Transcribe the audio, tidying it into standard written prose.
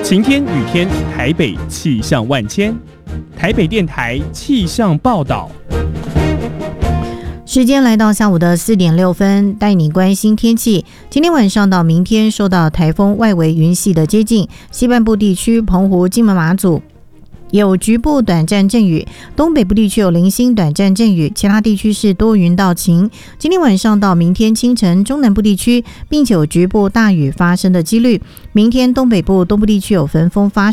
晴天雨天，台北气象万千。台北电台气象报道。 时间来到下午的4点6分，带你关心天气。今天晚上到明天，受到台风外围云系的接近，西半部地区、澎湖、金门、马祖有局部短暂阵雨，东北部地区有零星短暂阵雨，其他地区是多云到晴。今天晚上到明天清晨，中南部地区并且有局部大雨发生的几率。明天东北部、东部地区有焚风发